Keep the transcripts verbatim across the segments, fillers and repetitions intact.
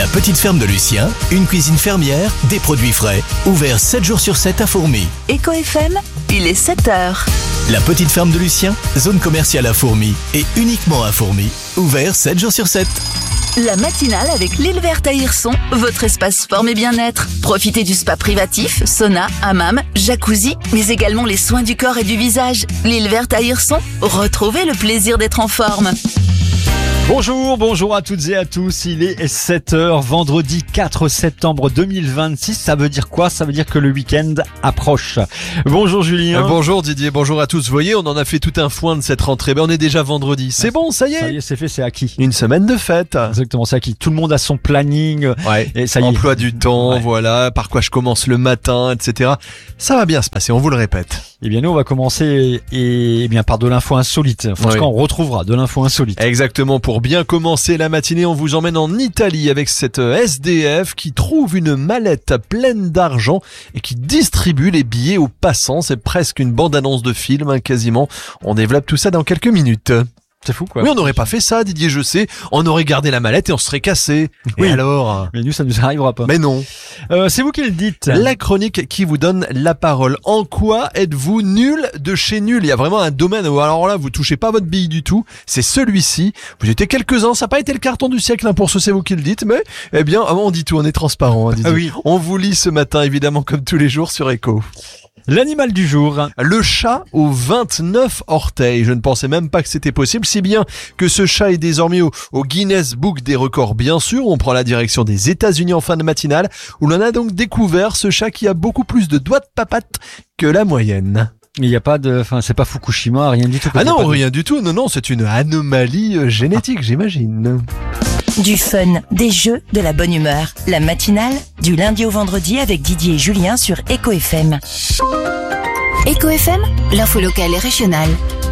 La petite ferme de Lucien, une cuisine fermière, des produits frais, ouvert sept jours sur sept à Fourmies. Eco F M, il est sept heures. La petite ferme de Lucien, zone commerciale à Fourmies et uniquement à Fourmies, ouvert sept jours sur sept. La matinale avec l'île verte à Hirson, votre espace sport et bien-être. Profitez du spa privatif, sauna, hammam, jacuzzi, mais également les soins du corps et du visage. L'île verte à Hirson, retrouvez le plaisir d'être en forme. Bonjour, bonjour à toutes et à tous, il est sept heures, vendredi quatre septembre deux mille vingt-six, ça veut dire quoi? Ça veut dire que le week-end approche. Bonjour Julien. Euh, bonjour Didier, bonjour à tous. Vous voyez, on en a fait tout un foin de cette rentrée, mais on est déjà vendredi. C'est bon, ça y est. Ça y est, c'est fait, c'est acquis. Une semaine de fête. Exactement, c'est acquis. Tout le monde a son planning. Ouais. Et ça y est. Emploi du temps, Ouais. voilà, par quoi je commence le matin, et cetera. Ça va bien se passer, on vous le répète. Eh bien, nous, on va commencer et, eh bien, par de l'info insolite. En tout Oui. cas, on retrouvera de l'info insolite. Exactement, pour bien commencer la matinée, on vous emmène en Italie avec cette S D F qui trouve une mallette pleine d'argent et qui distribue les billets aux passants. C'est presque une bande-annonce de film, hein, quasiment. On développe tout ça dans quelques minutes. C'est fou, quoi. Oui, on n'aurait pas fait ça, Didier, je sais. On aurait gardé la mallette et on serait cassé. Oui. Et alors? Mais nous, ça nous arrivera pas. Mais non. Euh, c'est vous qui le dites. La chronique qui vous donne la parole. En quoi êtes-vous nul de chez nul? Il y a vraiment un domaine où alors là, vous touchez pas votre bille du tout. C'est celui-ci. Vous étiez quelques-uns. Ça n'a pas été le carton du siècle, hein, pour ce c'est vous qui le dites. Mais, eh bien, on dit tout. On est transparent, hein, Didier. Ah oui. On vous lit ce matin, évidemment, comme tous les jours sur Echo. L'animal du jour. Le chat aux vingt-neuf orteils. Je ne pensais même pas que c'était possible, si bien que ce chat est désormais au, au Guinness Book des records, bien sûr. On prend la direction des États-Unis en fin de matinale, où l'on a donc découvert ce chat qui a beaucoup plus de doigts de papate que la moyenne. Il n'y a pas de, enfin, c'est pas Fukushima, rien du tout. Ah Il y a non, pas de- rien du tout. Non, non, c'est une anomalie euh, génétique, j'imagine. Du fun, des jeux, de la bonne humeur. La matinale, du lundi au vendredi avec Didier et Julien sur Eco F M. Eco F M, l'info locale et régionale.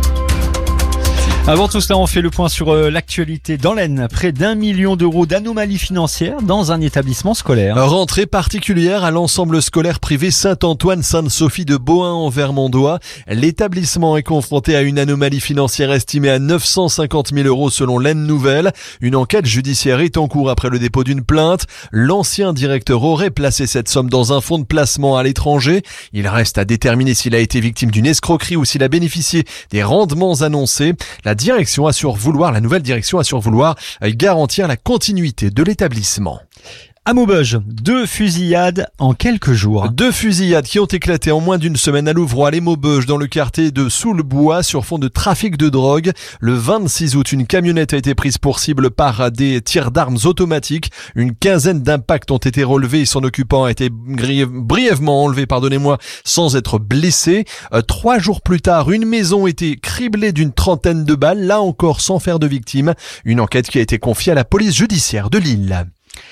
Avant tout cela, on fait le point sur euh, l'actualité dans l'Aisne. Près d'un million d'euros d'anomalies financières dans un établissement scolaire. Rentrée particulière à l'ensemble scolaire privé Saint-Antoine-Sainte-Sophie de Bohain en Vermandois. L'établissement est confronté à une anomalie financière estimée à neuf cent cinquante mille euros selon l'Aisne Nouvelle. Une enquête judiciaire est en cours après le dépôt d'une plainte. L'ancien directeur aurait placé cette somme dans un fonds de placement à l'étranger. Il reste à déterminer s'il a été victime d'une escroquerie ou s'il a bénéficié des rendements annoncés. La direction assure vouloir, la nouvelle direction assure vouloir euh, garantir la continuité de l'établissement. À Maubeuge, deux fusillades en quelques jours. Deux fusillades qui ont éclaté en moins d'une semaine à Louvroy, les Maubeuge, dans le quartier de Soulbois, sur fond de trafic de drogue. Le vingt-six août, une camionnette a été prise pour cible par des tirs d'armes automatiques. Une quinzaine d'impacts ont été relevés et son occupant a été griève- brièvement enlevé, pardonnez-moi, sans être blessé. Euh, trois jours plus tard, une maison était criblée d'une trentaine de balles, là encore sans faire de victimes. Une enquête qui a été confiée à la police judiciaire de Lille.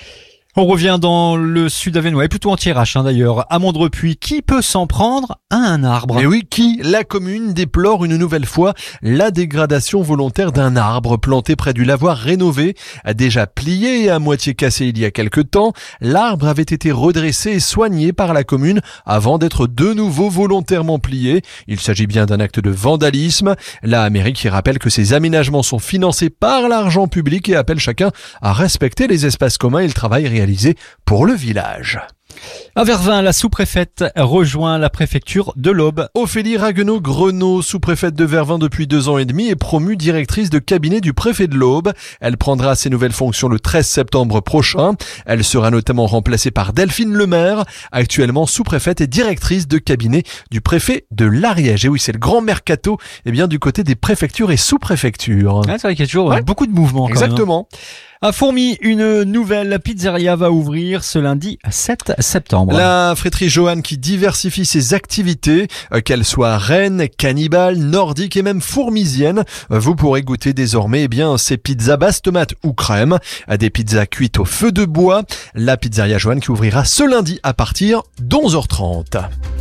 On revient dans le sud avesnois, et plutôt anti-R H hein, d'ailleurs, à Mondrepuis. Qui peut s'en prendre à un arbre? Mais oui, qui? La commune déplore une nouvelle fois la dégradation volontaire d'un arbre planté près du lavoir rénové. Déjà plié et à moitié cassé il y a quelque temps, l'arbre avait été redressé et soigné par la commune avant d'être de nouveau volontairement plié. Il s'agit bien d'un acte de vandalisme. La mairie qui rappelle que ces aménagements sont financés par l'argent public et appelle chacun à respecter les espaces communs et le travail réalisé pour le village. À Vervins, la sous-préfète rejoint la préfecture de l'Aube. Ophélie Raguenaud-Grenaud, sous-préfète de Vervins depuis deux ans et demi, est promue directrice de cabinet du préfet de l'Aube. Elle prendra ses nouvelles fonctions le treize septembre prochain. Elle sera notamment remplacée par Delphine Lemaire, actuellement sous-préfète et directrice de cabinet du préfet de l'Ariège. Et oui, c'est le grand mercato, eh bien, du côté des préfectures et sous-préfectures. Ah, c'est vrai qu'il y a toujours Ouais. beaucoup de mouvements. Quand même, hein. Exactement. À Fourmies, une nouvelle pizzeria va ouvrir ce lundi sept septembre. La fréterie Johan qui diversifie ses activités, euh, qu'elles soient reines, cannibales, nordiques et même fourmisiennes. Euh, vous pourrez goûter désormais eh bien ces pizzas basse tomate ou crème, euh, des pizzas cuites au feu de bois. La pizzeria Johan qui ouvrira ce lundi à partir d'onze heures trente.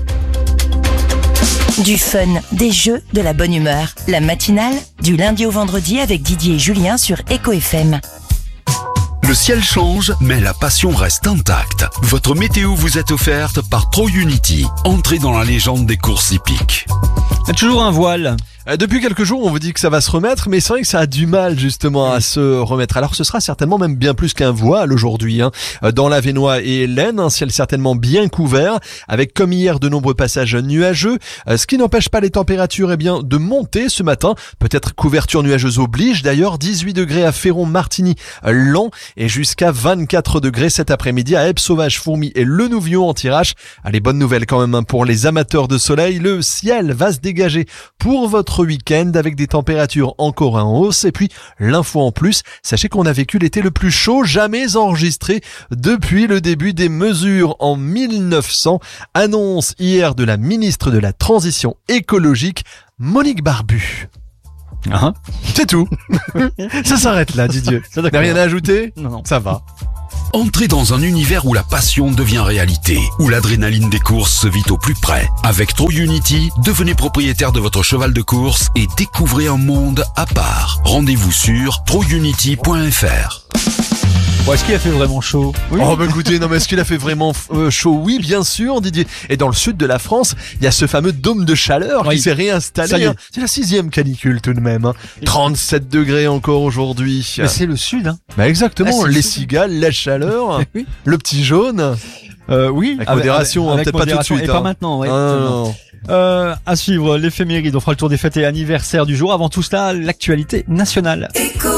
Du fun, des jeux, de la bonne humeur. La matinale, du lundi au vendredi avec Didier et Julien sur Eco F M. Le ciel change, mais la passion reste intacte. Votre météo vous est offerte par ProUnity. Entrez dans la légende des courses hippiques. Toujours un voile. Depuis quelques jours, on vous dit que ça va se remettre, mais c'est vrai que ça a du mal justement à se remettre. Alors ce sera certainement même bien plus qu'un voile aujourd'hui. Hein. Dans l'Avesnois et l'Aisne, un ciel certainement bien couvert, avec comme hier de nombreux passages nuageux, ce qui n'empêche pas les températures eh bien, de monter ce matin. Peut-être couverture nuageuse oblige. D'ailleurs, dix-huit degrés à Féron-Martigny, Laon, et jusqu'à vingt-quatre degrés cet après-midi à Eppe-Sauvage, Fourmies et Le Nouvion en Tirage. Allez, bonne nouvelle quand même hein, pour les amateurs de soleil. Le ciel va se dégager pour votre week-end avec des températures encore en hausse. Et puis, l'info en plus, sachez qu'on a vécu l'été le plus chaud jamais enregistré depuis le début des mesures en mille neuf cents. Annonce hier de la ministre de la Transition écologique, Monique Barbu. Ah, C'est tout. Ça s'arrête là, Didier. ça T'as rien à ajouter? Non, non. Ça va. Entrez dans un univers où la passion devient réalité, où l'adrénaline des courses se vit au plus près. Avec True Unity, devenez propriétaire de votre cheval de course et découvrez un monde à part. Rendez-vous sur true unity point f r. Bon, est-ce qu'il a fait vraiment chaud? Oui. Oh bah écoutez, non mais est-ce qu'il a fait vraiment euh, chaud? Oui, bien sûr, Didier. Et dans le sud de la France, il y a ce fameux dôme de chaleur Oui. qui s'est Ça y réinstallé. est. Hein. C'est la sixième canicule tout de même. Hein. trente-sept degrés encore aujourd'hui. Mais c'est le sud, hein. Bah exactement, Ah, c'est le les sud. cigales, la chaleur, Oui. le petit jaune. Euh, oui. Avec modération, hein, avec peut-être pas tout de modération, suite, Et hein. pas maintenant, ouais. Ah, non, non. Euh, à suivre l'éphéméride. On fera le tour des fêtes et anniversaires du jour. Avant tout cela, l'actualité nationale.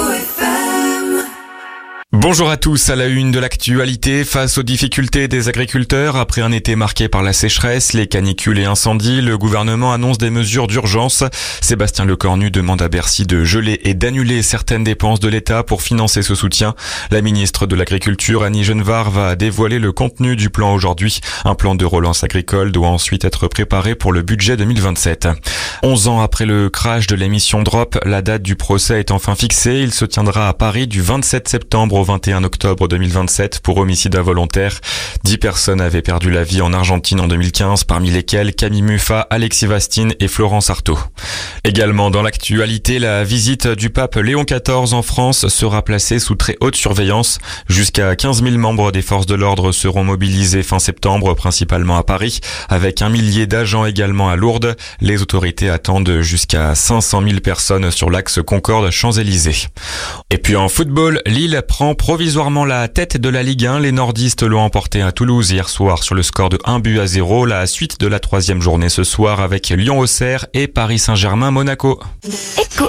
Bonjour à tous, à la une de l'actualité, face aux difficultés des agriculteurs, après un été marqué par la sécheresse, les canicules et incendies, le gouvernement annonce des mesures d'urgence. Sébastien Lecornu demande à Bercy de geler et d'annuler certaines dépenses de l'État pour financer ce soutien. La ministre de l'Agriculture, Annie Genevard, va dévoiler le contenu du plan aujourd'hui. Un plan de relance agricole doit ensuite être préparé pour le budget deux mille vingt-sept. Onze ans après le crash de l'émission Drop, la date du procès est enfin fixée. Il se tiendra à Paris du vingt-sept septembre au vingt et un octobre deux mille vingt-sept pour homicide involontaire. Dix personnes avaient perdu la vie en Argentine en deux mille quinze, parmi lesquelles Camille Muffat, Alexis Vastine et Florence Artaud. Également dans l'actualité, la visite du pape Léon quatorze en France sera placée sous très haute surveillance. Jusqu'à quinze mille membres des forces de l'ordre seront mobilisés fin septembre, principalement à Paris, avec un millier d'agents également à Lourdes. Les autorités attendent jusqu'à cinq cent mille personnes sur l'axe Concorde-Champs-Élysées. Et puis en football, Lille prend provisoirement la tête de la Ligue un. Les nordistes l'ont emporté à Toulouse hier soir sur le score de un but à zéro. La suite de la troisième journée ce soir avec Lyon-Auxerre et Paris Saint-Germain-Monaco. Écho